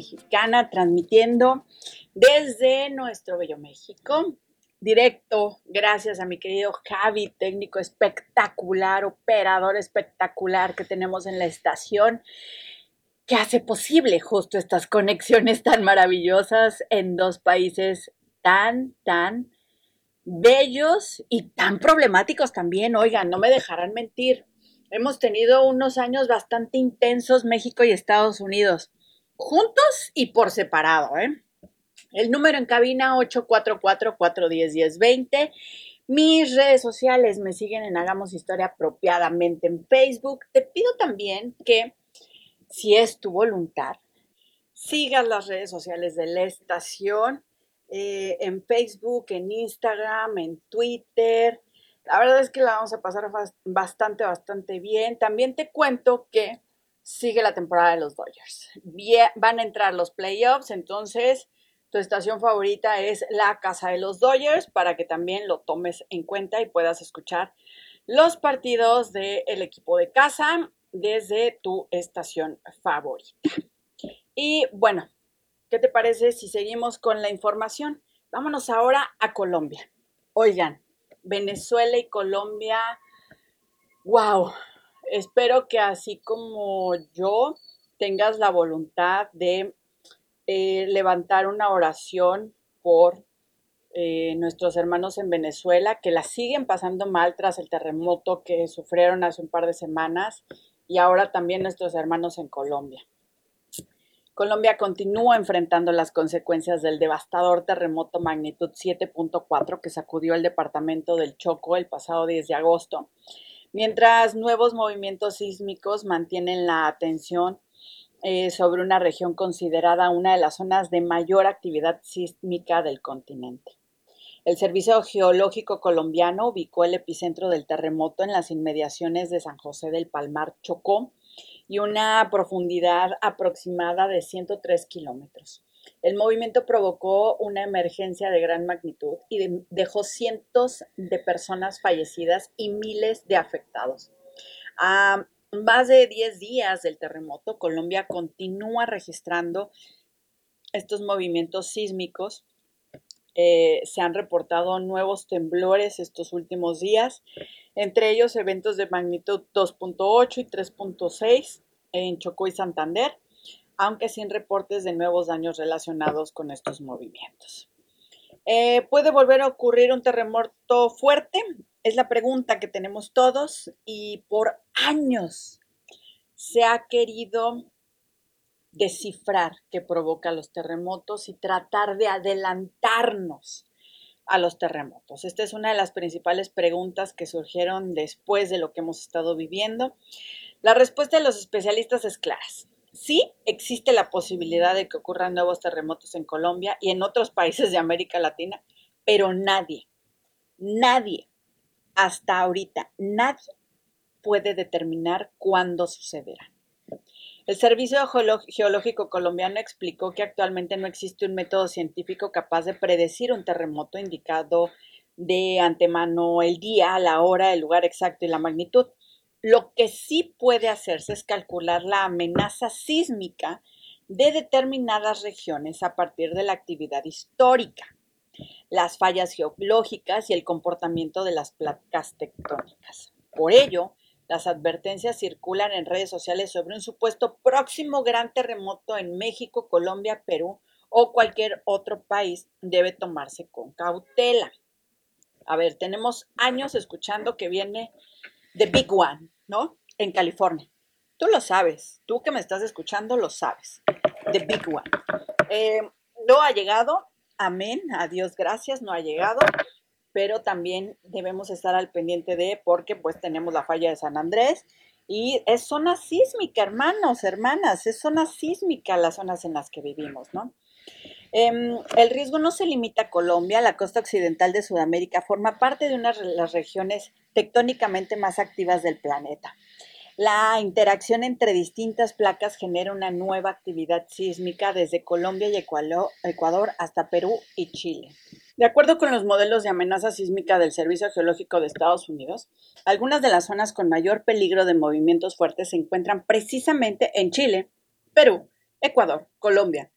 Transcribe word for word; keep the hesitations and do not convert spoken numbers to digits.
Mexicana, transmitiendo desde nuestro bello México, directo, gracias a mi querido Javi, técnico espectacular, operador espectacular que tenemos en la estación, que hace posible justo estas conexiones tan maravillosas en dos países tan, tan bellos y tan problemáticos también. Oigan, no me dejarán mentir. Hemos tenido unos años bastante intensos México y Estados Unidos, juntos y por separado, ¿eh? El número en cabina ocho cuatro cuatro, cuatro uno cero, uno cero dos cero. Mis redes sociales me siguen en Hagamos Historia Apropiadamente en Facebook. Te pido también que, si es tu voluntad, sigas las redes sociales de la estación, eh, en Facebook, en Instagram, en Twitter. La verdad es que la vamos a pasar bastante, bastante bien. También te cuento que sigue la temporada de los Dodgers. Bien, van a entrar los playoffs, entonces tu estación favorita es la casa de los Dodgers para que también lo tomes en cuenta y puedas escuchar los partidos del equipo de casa desde tu estación favorita. Y bueno, ¿qué te parece si seguimos con la información? Vámonos ahora a Colombia. Oigan, Venezuela y Colombia, wow, espero que así como yo tengas la voluntad de eh, levantar una oración por eh, nuestros hermanos en Venezuela, que la siguen pasando mal tras el terremoto que sufrieron hace un par de semanas, y ahora también nuestros hermanos en Colombia. Colombia continúa enfrentando las consecuencias del devastador terremoto magnitud siete punto cuatro que sacudió el departamento del Chocó el pasado diez de agosto, mientras nuevos movimientos sísmicos mantienen la atención eh, sobre una región considerada una de las zonas de mayor actividad sísmica del continente. El Servicio Geológico Colombiano ubicó el epicentro del terremoto en las inmediaciones de San José del Palmar, Chocó, y una profundidad aproximada de ciento tres kilómetros. El movimiento provocó una emergencia de gran magnitud y de, dejó cientos de personas fallecidas y miles de afectados. A más de diez días del terremoto, Colombia continúa registrando estos movimientos sísmicos. Eh, se han reportado nuevos temblores estos últimos días, entre ellos eventos de magnitud dos punto ocho y tres punto seis en Chocó y Santander, aunque sin reportes de nuevos daños relacionados con estos movimientos. Eh, ¿Puede volver a ocurrir un terremoto fuerte? Es la pregunta que tenemos todos, y por años se ha querido descifrar qué provoca los terremotos y tratar de adelantarnos a los terremotos. Esta es una de las principales preguntas que surgieron después de lo que hemos estado viviendo. La respuesta de los especialistas es clara. Sí, existe la posibilidad de que ocurran nuevos terremotos en Colombia y en otros países de América Latina, pero nadie, nadie, hasta ahorita, nadie puede determinar cuándo sucederá. El Servicio Geológico Colombiano explicó que actualmente no existe un método científico capaz de predecir un terremoto indicado de antemano el día, la hora, el lugar exacto y la magnitud. Lo que sí puede hacerse es calcular la amenaza sísmica de determinadas regiones a partir de la actividad histórica, las fallas geológicas y el comportamiento de las placas tectónicas. Por ello, las advertencias circulan en redes sociales sobre un supuesto próximo gran terremoto en México, Colombia, Perú o cualquier otro país debe tomarse con cautela. A ver, tenemos años escuchando que viene The Big One, ¿no? En California. Tú lo sabes, tú que me estás escuchando lo sabes. The Big One. Eh, no ha llegado, amén, a Dios gracias, no ha llegado, pero también debemos estar al pendiente de, porque pues tenemos la falla de San Andrés y es zona sísmica, hermanos, hermanas, es zona sísmica las zonas en las que vivimos, ¿no? Eh, el riesgo no se limita a Colombia. La costa occidental de Sudamérica forma parte de una de las regiones tectónicamente más activas del planeta. La interacción entre distintas placas genera una nueva actividad sísmica desde Colombia y Ecuador hasta Perú y Chile. De acuerdo con los modelos de amenaza sísmica del Servicio Geológico de Estados Unidos, algunas de las zonas con mayor peligro de movimientos fuertes se encuentran precisamente en Chile, Perú, Ecuador, Colombia,